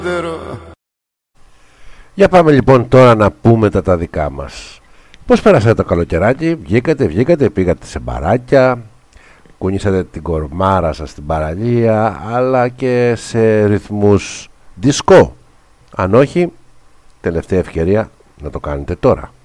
Για πάμε λοιπόν τώρα να πούμε τα δικά μας. Πώς πέρασατε το καλοκαιράκι? Βγήκατε, πήγατε σε μπαράκια, κουνήσατε την κορμάρα σας στην παραλία, αλλά και σε ρυθμούς δισκό? Αν όχι, τελευταία ευκαιρία να το κάνετε τώρα.